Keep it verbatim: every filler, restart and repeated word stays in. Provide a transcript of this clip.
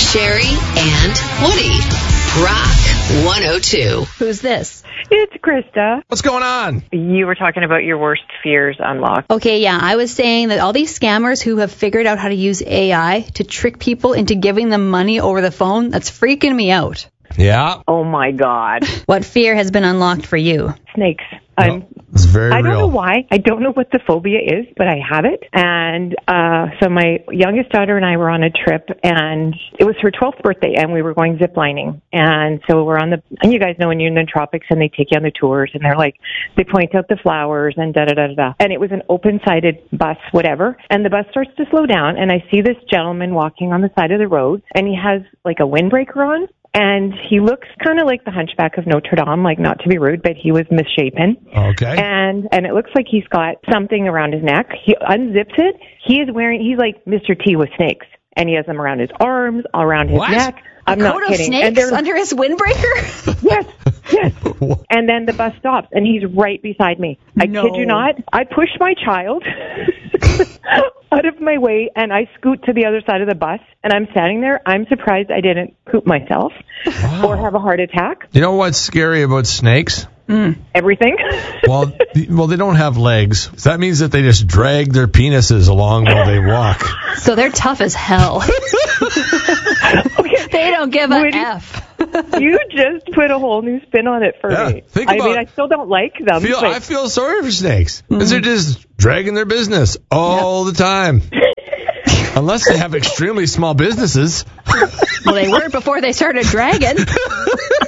Sherry and Woody. Rock one oh two. Who's this? It's Krista. What's going on? You were talking about your worst fears unlocked. Okay, yeah, I was saying that all these scammers who have figured out how to use A I to trick people into giving them money over the phone, that's freaking me out. Yeah. Oh, my God. What fear has been unlocked for you? Snakes. I'm, No, it's very I don't real. know why. I don't know what the phobia is, but I have it. And uh so my youngest daughter and I were on a trip, and it was her twelfth birthday, and we were going ziplining. And so we're on the, and you guys know when you're in the tropics and they take you on the tours, and they're like, they point out the flowers and da da da da. And it was an open-sided bus, whatever. And the bus starts to slow down, and I see this gentleman walking on the side of the road, and he has like a windbreaker on. And he looks kind of like the Hunchback of Notre Dame, like not to be rude, but he was misshapen. Okay. And and it looks like he's got something around his neck. He unzips it. He is wearing, he's like Mister T with snakes. And he has them around his arms, around his What? neck. I'm a not coat of kidding. And snakes they're- under his windbreaker? Yes, yes. And then the bus stops, and he's right beside me. I No. kid you not. I push my child out of my way, and I scoot to the other side of the bus, and I'm standing there. I'm surprised I didn't poop myself or have a heart attack. You know what's scary about snakes? Everything. Well, th- well, they don't have legs. So that means that they just drag their penises along while they walk. So they're tough as hell. Okay. They don't give a Would you- F. You just put a whole new spin on it for Yeah, me. think I mean, about- I still don't like them. Feel, but I feel sorry for snakes because they're just dragging their business all the time. Unless they have extremely small businesses. Well, they weren't before they started dragging.